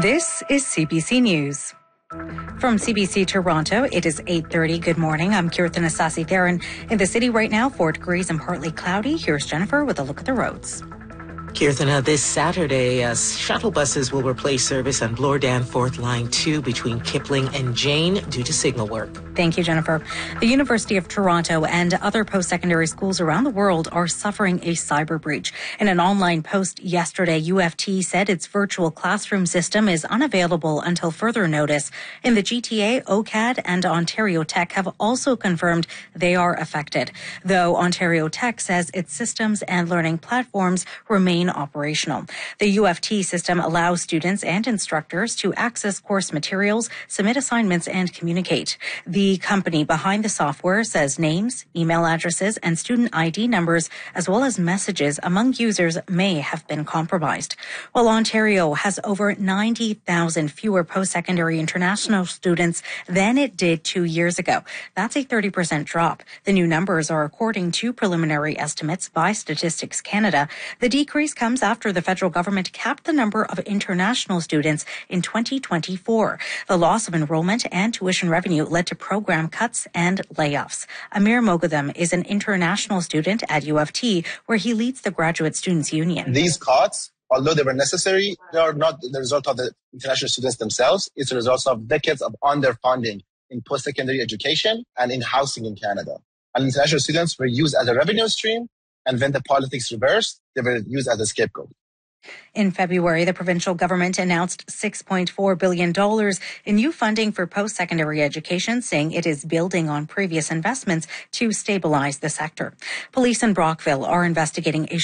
This is CBC News. From CBC Toronto, it is 8:30. Good morning. I'm Kirtan Asasi-Theron. In the city right now, 4 degrees and partly cloudy. Here's Jennifer with a look at the roads. Kirtana, this Saturday, shuttle buses will replace service on Bloor Danforth Line 2 between Kipling and Jane due to signal work. Thank you, Jennifer. The University of Toronto and other post-secondary schools around the world are suffering a cyber breach. In an online post yesterday, UFT said its virtual classroom system is unavailable until further notice. In the GTA, OCAD and Ontario Tech have also confirmed they are affected, though Ontario Tech says its systems and learning platforms remain operational. The UFT system allows students and instructors to access course materials, submit assignments, and communicate. The company behind the software says names, email addresses, and student ID numbers, as well as messages among users, may have been compromised. While Ontario has over 90,000 fewer post-secondary international students than it did 2 years ago. That's a 30% drop. The new numbers are according to preliminary estimates by Statistics Canada. The decrease comes after the federal government capped the number of international students in 2024. The loss of enrollment and tuition revenue led to program cuts and layoffs. Amir Mogadam is an international student at UFT, where he leads the Graduate Students Union. These cuts, although they were necessary, they are not the result of the international students themselves. It's a result of decades of underfunding in post-secondary education and in housing in Canada. And international students were used as a revenue stream, and when the politics reversed, they were used as a scapegoat. In February, the provincial government announced $6.4 billion in new funding for post-secondary education, saying it is building on previous investments to stabilize the sector. Police in Brockville are investigating a